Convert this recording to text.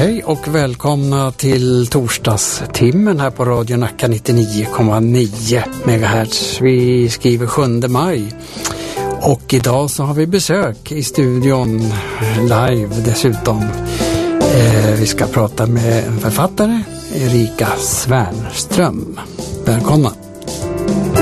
Hej och välkomna till torsdagstimmen här på Radio Nacka 99,9 MHz. Vi skriver 7 maj och idag så har vi besök i studion live dessutom. Vi ska prata med en författare, Erika Svärnström. Välkomna!